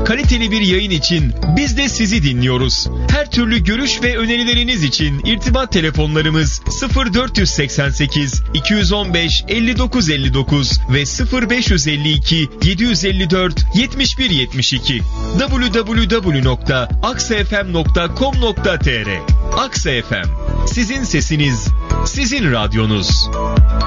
Kaliteli bir yayın için biz de sizi dinliyoruz. Her türlü görüş ve önerileriniz için irtibat telefonlarımız 0488 215 5959 ve 0552 754 7172. www.aksafm.com.tr. Aksa FM, sizin sesiniz, sizin radyonuz.